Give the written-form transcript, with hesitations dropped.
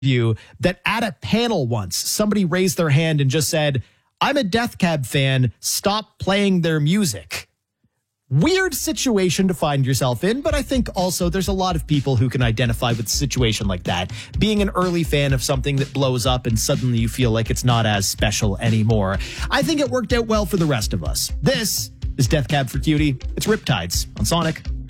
you that at a panel once, somebody raised their hand and just said, I'm a Death Cab fan, stop playing their music. Weird situation to find yourself in, but I think also there's a lot of people who can identify with a situation like that. Being an early fan of something that blows up and suddenly you feel like it's not as special anymore. I think it worked out well for the rest of us. This is Death Cab for Cutie. It's Riptides on Sonic.